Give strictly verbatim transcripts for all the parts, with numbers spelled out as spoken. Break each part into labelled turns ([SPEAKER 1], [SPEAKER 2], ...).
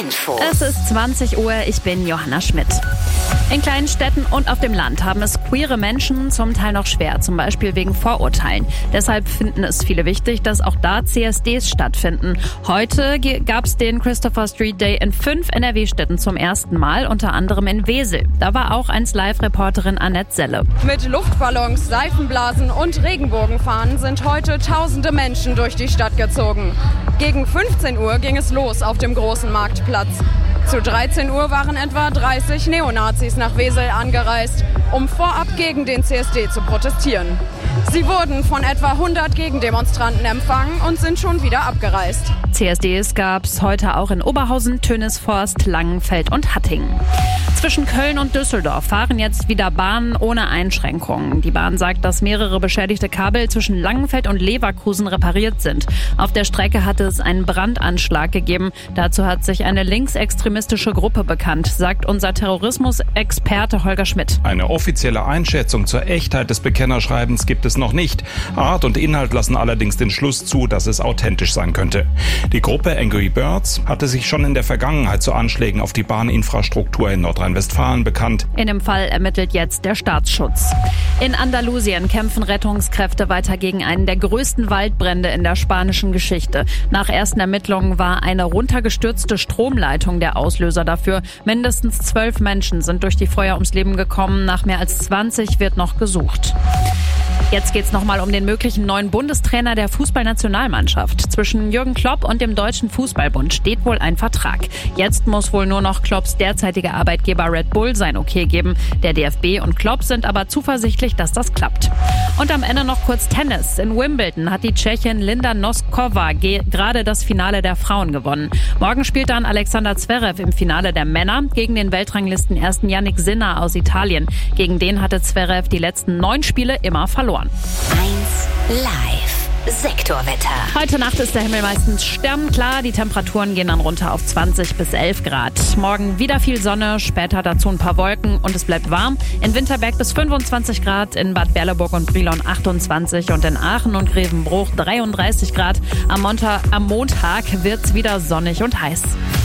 [SPEAKER 1] Info.
[SPEAKER 2] Es ist zwanzig Uhr, ich bin Johanna Schmidt. In kleinen Städten und auf dem Land haben es queere Menschen zum Teil noch schwer, zum Beispiel wegen Vorurteilen. Deshalb finden es viele wichtig, dass auch da C S Ds stattfinden. Heute gab es den Christopher Street Day in fünf N R W-Städten zum ersten Mal, unter anderem in Wesel. Da war auch eins Live-Reporterin Annette Selle.
[SPEAKER 3] Mit Luftballons, Seifenblasen und Regenbogenfahnen sind heute tausende Menschen durch die Stadt gezogen. Gegen fünfzehn Uhr ging es los auf dem großen Marktplatz. Zu dreizehn Uhr waren etwa dreißig Neonazis nach Wesel angereist, um vorab gegen den C S D zu protestieren. Sie wurden von etwa hundert Gegendemonstranten empfangen und sind schon wieder abgereist.
[SPEAKER 2] C S Ds gab es heute auch in Oberhausen, Tönisforst, Langenfeld und Hattingen. Zwischen Köln und Düsseldorf fahren jetzt wieder Bahnen ohne Einschränkungen. Die Bahn sagt, dass mehrere beschädigte Kabel zwischen Langenfeld und Leverkusen repariert sind. Auf der Strecke hatte es einen Brandanschlag gegeben. Dazu hat sich eine linksextremistische Gruppe bekannt, sagt unser Terrorismusexperte Holger Schmidt.
[SPEAKER 4] Eine offizielle Einschätzung zur Echtheit des Bekennerschreibens gibt es noch nicht. Art und Inhalt lassen allerdings den Schluss zu, dass es authentisch sein könnte. Die Gruppe Angry Birds hatte sich schon in der Vergangenheit zu Anschlägen auf die Bahninfrastruktur in Nordrhein-Westfalen bekannt.
[SPEAKER 2] In dem Fall ermittelt jetzt der Staatsschutz. In Andalusien kämpfen Rettungskräfte weiter gegen einen der größten Waldbrände in der spanischen Geschichte. Nach ersten Ermittlungen war eine runtergestürzte Stromleitung der Auslöser dafür. Mindestens zwölf Menschen sind durch die Feuer ums Leben gekommen. Nach mehr als zwanzig wird noch gesucht. Jetzt geht's nochmal um den möglichen neuen Bundestrainer der Fußballnationalmannschaft. Zwischen Jürgen Klopp und dem Deutschen Fußballbund steht wohl ein Vertrag. Jetzt muss wohl nur noch Klopps derzeitiger Arbeitgeber Red Bull sein Okay geben. Der D F B und Klopp sind aber zuversichtlich, dass das klappt. Und am Ende noch kurz Tennis. In Wimbledon hat die Tschechin Linda Noskova gerade das Finale der Frauen gewonnen. Morgen spielt dann Alexander Zverev im Finale der Männer gegen den Weltranglisten-Ersten Yannick Sinner aus Italien. Gegen den hatte Zverev die letzten neun Spiele immer verloren.
[SPEAKER 1] eins Live Sektorwetter.
[SPEAKER 2] Heute Nacht ist der Himmel meistens sternklar. Die Temperaturen gehen dann runter auf zwanzig bis elf Grad. Morgen wieder viel Sonne, später dazu ein paar Wolken und es bleibt warm. In Winterberg bis fünfundzwanzig Grad, in Bad Berleburg und Brilon achtundzwanzig und in Aachen und Grevenbruch dreiunddreißig Grad. Am Montag, am Montag wird's wieder sonnig und heiß.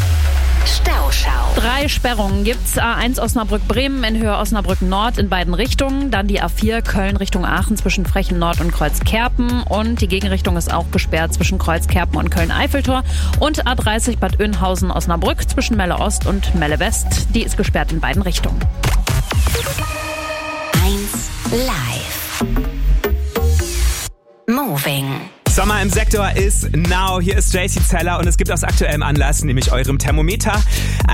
[SPEAKER 1] Stauschau.
[SPEAKER 2] Drei Sperrungen gibt's. A eins Osnabrück-Bremen in Höhe Osnabrück-Nord in beiden Richtungen. Dann die A vier Köln Richtung Aachen zwischen Frechen-Nord und Kreuzkerpen. Und die Gegenrichtung ist auch gesperrt zwischen Kreuzkerpen und Köln-Eiffeltor. Und A dreißig Bad Oeynhausen-Osnabrück zwischen Melle-Ost und Melle-West. Die ist gesperrt in beiden Richtungen.
[SPEAKER 1] eins Live. Moving.
[SPEAKER 5] Sommer im Sektor ist now. Hier ist J C Zeller und es gibt aus aktuellem Anlass, nämlich eurem Thermometer,